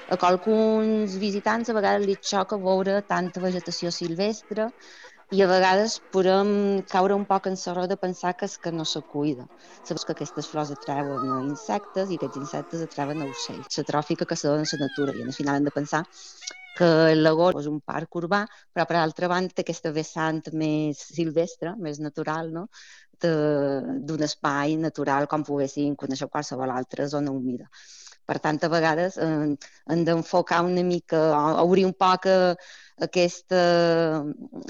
A qualcuns visitants a vegades li xoca veure tanta vegetació silvestre i a vegades podem caure un poc en l'error de pensar que és que no se cuida. Saps que aquestes flors atrauen a insectes i aquests insectes atrauen a ocells. La tròfica que se dona a la natura i al final hem de pensar que el Lagós és un parc urbà, però per altra banda té aquesta vessant més silvestre, més natural, no? D'un espai natural com poguessin conèixer qualsevol altra zona humida. Per tant, a vegades hem d'enfocar una mica, obrir un poc aquesta